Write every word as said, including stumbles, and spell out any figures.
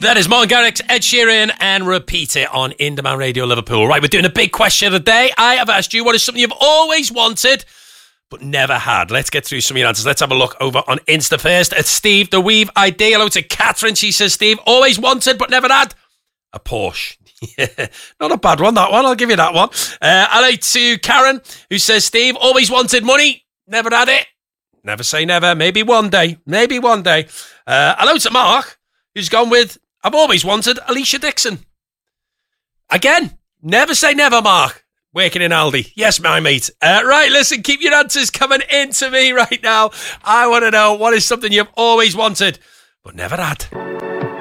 That is Martin Garrix, Ed Sheeran, and Repeat It on In Demand Radio Liverpool. Right, we're doing a big question of the day. I have asked you, what is something you've always wanted but never had? Let's get through some of your answers. Let's have a look over on Insta first. It's Steve, the Weave I D. Hello to Catherine. She says, Steve, always wanted but never had a Porsche. Yeah, not a bad one, that one. I'll give you that one. Uh, hello to Karen, who says, Steve, always wanted money, never had it. Never say never. Maybe one day. Maybe one day. Uh, hello to Mark, who's gone with, I've always wanted Alicia Dixon. Again, never say never, Mark. Working in Aldi. Yes, my mate. Uh, right, listen, keep your answers coming in to me right now. I want to know, what is something you've always wanted but never had?